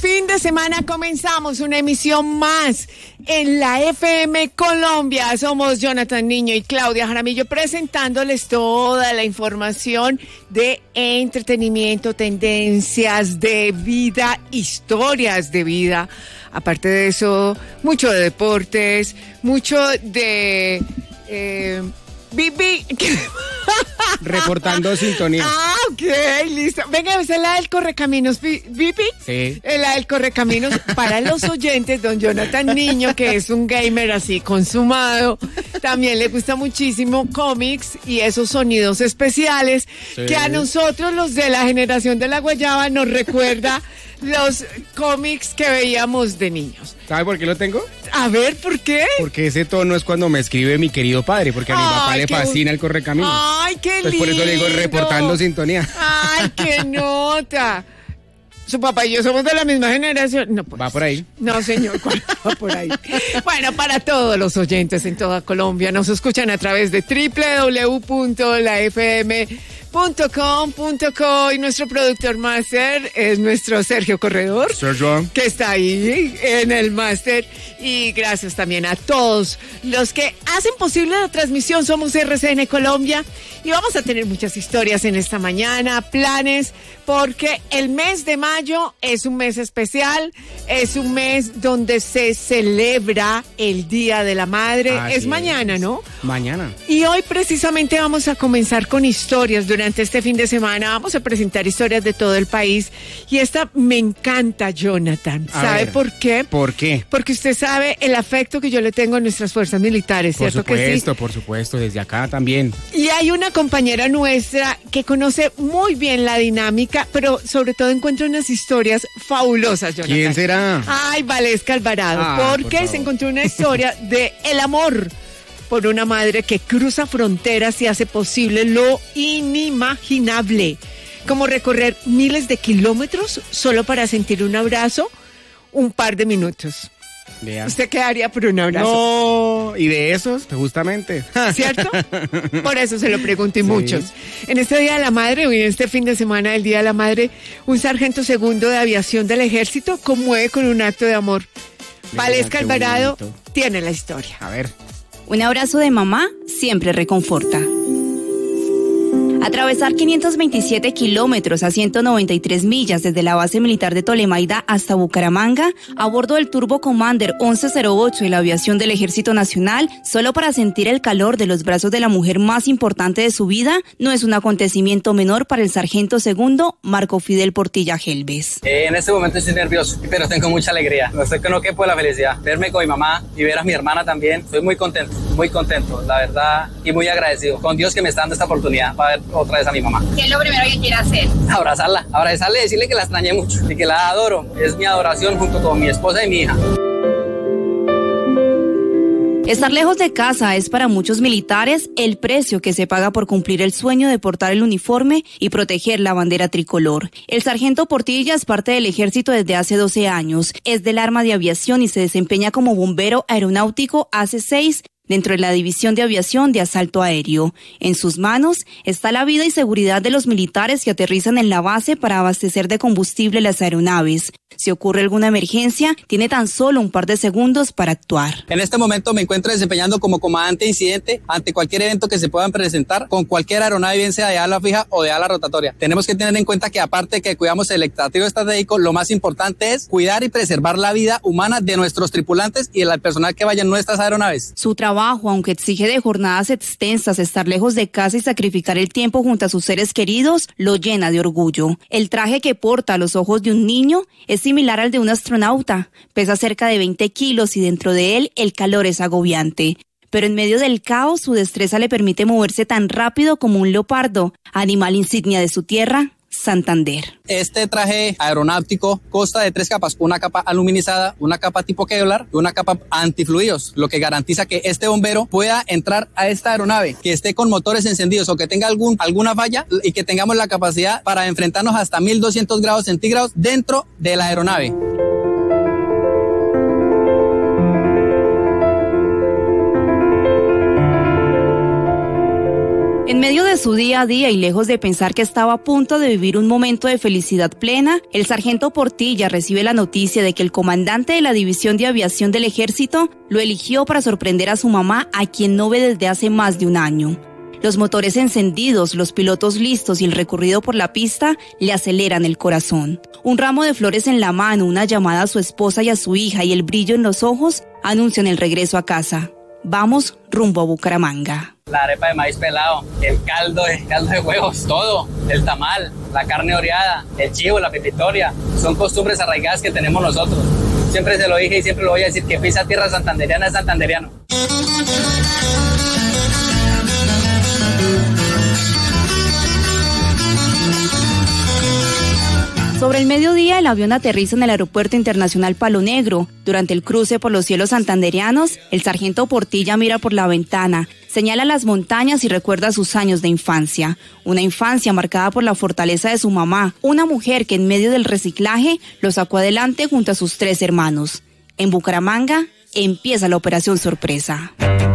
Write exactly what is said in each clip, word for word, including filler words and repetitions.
fin de semana comenzamos una emisión más en la F M Colombia. Somos Jonathan Niño y Claudia Jaramillo presentándoles toda la información de entretenimiento, tendencias de vida, historias de vida. Aparte de eso, mucho de deportes, mucho de... Eh, Bibi. Reportando sintonía. Ah, ok, listo. Venga, ¿esa es la del Correcaminos, Bibi? Sí. Es la del Correcaminos. Para los oyentes, don Jonathan Niño, que es un gamer así consumado, también le gusta muchísimo cómics y esos sonidos especiales, sí, que a nosotros, los de la generación de la guayaba, nos recuerda los cómics que veíamos de niños. ¿Sabe por qué lo tengo? A ver, ¿por qué? Porque ese tono es cuando me escribe mi querido padre, porque a mi Ay, papá le qué... fascina el Correcaminos. Ay, qué lindo. Entonces por eso le digo reportando sintonía. Ay, qué nota. Su papá y yo somos de la misma generación. No, pues, va por ahí. No, señor, ¿cuál va por ahí? Bueno, para todos los oyentes en toda Colombia, nos escuchan a través de doble u doble u doble u punto la f m punto com punto co y nuestro productor máster es nuestro Sergio Corredor, Sergio, que está ahí en el máster. Y gracias también a todos los que hacen posible la transmisión. Somos R C N Colombia y vamos a tener muchas historias en esta mañana, planes, porque el mes de mayo es un mes especial, es un mes donde se celebra el Día de la Madre. Así es mañana, ¿no? Mañana. Y hoy precisamente vamos a comenzar con historias. Durante este fin de semana vamos a presentar historias de todo el país y esta me encanta, Jonathan. A ¿Sabe ver, por qué? ¿Por qué? Porque usted sabe el afecto que yo le tengo a nuestras fuerzas militares, Por ¿cierto que sí? Por supuesto, por supuesto, desde acá también. Y hay una compañera nuestra que conoce muy bien la dinámica, pero sobre todo encuentra unas historias fabulosas, Jonathan. ¿Quién será? Ay, Valesca Alvarado, Ah, porque por se encontró una historia de el amor por una madre que cruza fronteras y hace posible lo inimaginable, como recorrer miles de kilómetros solo para sentir un abrazo, un par de minutos. Vea. ¿Usted qué haría por un abrazo? No, y de esos, justamente. ¿Cierto? Por eso se lo pregunto y sí. muchos. En este Día de la Madre, o en este fin de semana del Día de la Madre, un sargento segundo de aviación del ejército conmueve con un acto de amor. Mira, Valesca qué Alvarado bonito. tiene la historia. A ver. Un abrazo de mamá siempre reconforta. Atravesar quinientos veintisiete kilómetros a ciento noventa y tres millas desde la base militar de Tolemaida hasta Bucaramanga a bordo del Turbo Commander once cero ocho de la aviación del Ejército Nacional solo para sentir el calor de los brazos de la mujer más importante de su vida no es un acontecimiento menor para el sargento segundo Marco Fidel Portilla Gelbes. Eh, en este momento estoy nervioso, pero tengo mucha alegría. No sé que no quepo la felicidad. Verme con mi mamá y ver a mi hermana también. Estoy muy contento, muy contento, la verdad, y muy agradecido con Dios que me está dando esta oportunidad para ver otra vez a mi mamá. ¿Qué es lo primero que quiere hacer? Abrazarla, abrazarle, decirle que la extrañé mucho y que la adoro. Es mi adoración junto con mi esposa y mi hija. Estar lejos de casa es para muchos militares el precio que se paga por cumplir el sueño de portar el uniforme y proteger la bandera tricolor. El sargento Portilla es parte del ejército desde hace doce años, es del arma de aviación y se desempeña como bombero aeronáutico hace seis dentro de la División de Aviación de Asalto Aéreo. En sus manos está la vida y seguridad de los militares que aterrizan en la base para abastecer de combustible las aeronaves. Si ocurre alguna emergencia, tiene tan solo un par de segundos para actuar. En este momento me encuentro desempeñando como comandante incidente ante cualquier evento que se puedan presentar con cualquier aeronave, bien sea de ala fija o de ala rotatoria. Tenemos que tener en cuenta que aparte de que cuidamos el estratégico estratégico, lo más importante es cuidar y preservar la vida humana de nuestros tripulantes y del personal que vaya en nuestras aeronaves. Su trabajo, aunque exige de jornadas extensas, estar lejos de casa y sacrificar el tiempo junto a sus seres queridos, lo llena de orgullo. El traje que porta a los ojos de un niño es similar al de un astronauta. Pesa cerca de veinte kilos y dentro de él el calor es agobiante. Pero en medio del caos, su destreza le permite moverse tan rápido como un leopardo, animal insignia de su tierra, Santander. Este traje aeronáutico consta de tres capas, una capa aluminizada, una capa tipo Kevlar y una capa antifluidos, lo que garantiza que este bombero pueda entrar a esta aeronave, que esté con motores encendidos o que tenga algún, alguna falla y que tengamos la capacidad para enfrentarnos hasta mil doscientos grados centígrados dentro de la aeronave. En medio de su día a día y lejos de pensar que estaba a punto de vivir un momento de felicidad plena, el sargento Portilla recibe la noticia de que el comandante de la División de Aviación del Ejército lo eligió para sorprender a su mamá, a quien no ve desde hace más de un año. Los motores encendidos, los pilotos listos y el recorrido por la pista le aceleran el corazón. Un ramo de flores en la mano, una llamada a su esposa y a su hija y el brillo en los ojos anuncian el regreso a casa. Vamos rumbo a Bucaramanga. La arepa de maíz pelado, el caldo, el caldo de huevos, todo, el tamal, la carne oreada, el chivo, la pepitoria, son costumbres arraigadas que tenemos nosotros. Siempre se lo dije y siempre lo voy a decir, que pisa tierra santanderiana es santanderiano. Sobre el mediodía, el avión aterriza en el Aeropuerto Internacional Palo Negro. Durante el cruce por los cielos santanderianos, el sargento Portilla mira por la ventana, señala las montañas y recuerda sus años de infancia. Una infancia marcada por la fortaleza de su mamá, una mujer que en medio del reciclaje lo sacó adelante junto a sus tres hermanos. En Bucaramanga empieza la Operación Sorpresa.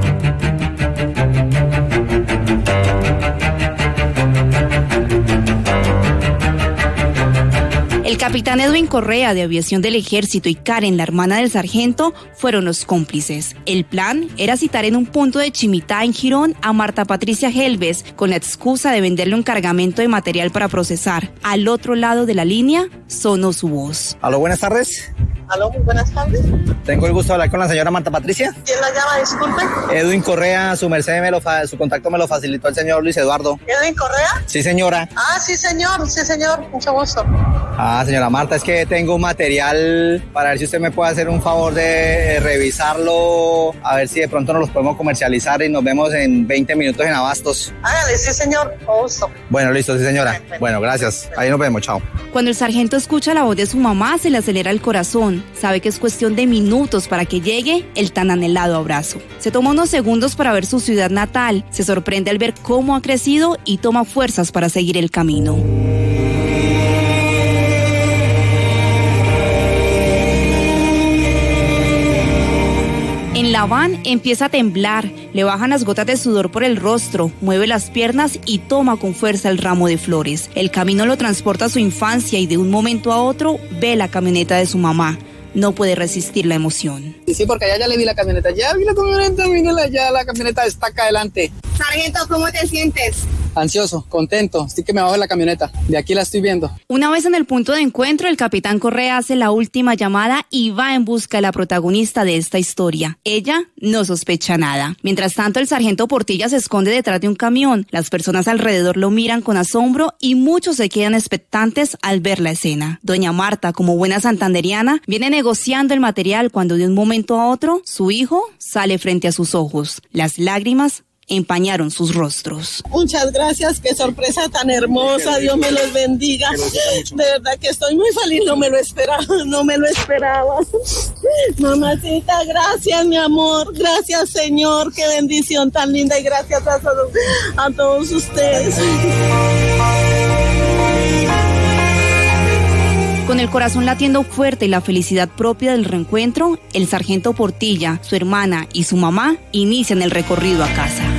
El capitán Edwin Correa, de Aviación del Ejército, y Karen, la hermana del sargento, fueron los cómplices. El plan era citar en un punto de Chimitá, en Girón, a Marta Patricia Helves, con la excusa de venderle un cargamento de material para procesar. Al otro lado de la línea, sonó su voz. Aló, buenas tardes. Aló, muy buenas tardes. Tengo el gusto de hablar con la señora Marta Patricia. ¿Quién la llama, disculpe? Edwin Correa, su merced, me lo fa- su contacto me lo facilitó el señor Luis Eduardo. ¿Edwin Correa? Sí, señora. Ah, sí, señor, sí, señor, mucho gusto. Ah, señora Marta, es que tengo un material para ver si usted me puede hacer un favor de revisarlo, a ver si de pronto nos los podemos comercializar y nos vemos en veinte minutos en Abastos. Hágale, sí, señor, con gusto. Bueno, listo, sí, señora. Bueno, gracias. Ahí nos vemos, chao. Cuando el sargento escucha la voz de su mamá, se le acelera el corazón. Sabe que es cuestión de minutos para que llegue el tan anhelado abrazo. Se toma unos segundos para ver su ciudad natal, se sorprende al ver cómo ha crecido y toma fuerzas para seguir el camino. En la van empieza a temblar, le bajan las gotas de sudor por el rostro, mueve las piernas y toma con fuerza el ramo de flores. El camino lo transporta a su infancia y de un momento a otro ve la camioneta de su mamá. No puede resistir la emoción. Sí, sí, porque allá ya le vi la camioneta, ya vi la camioneta, mírala, ya la camioneta está acá adelante. Sargento, ¿cómo te sientes? Ansioso, contento, así que me bajo de la camioneta, de aquí la estoy viendo. Una vez en el punto de encuentro, el capitán Correa hace la última llamada y va en busca de la protagonista de esta historia. Ella no sospecha nada. Mientras tanto, el sargento Portilla se esconde detrás de un camión. Las personas alrededor lo miran con asombro y muchos se quedan expectantes al ver la escena. Doña Marta, como buena santanderiana, viene negociando el material cuando de un momento a otro, su hijo sale frente a sus ojos. Las lágrimas empañaron sus rostros. Muchas gracias, qué sorpresa tan hermosa, Dios me los bendiga. De verdad que estoy muy feliz, no me lo esperaba, no me lo esperaba. Mamacita, gracias, mi amor, gracias, Señor, qué bendición tan linda y gracias a todos, a todos ustedes. Con el corazón latiendo fuerte y la felicidad propia del reencuentro, el sargento Portilla, su hermana y su mamá inician el recorrido a casa.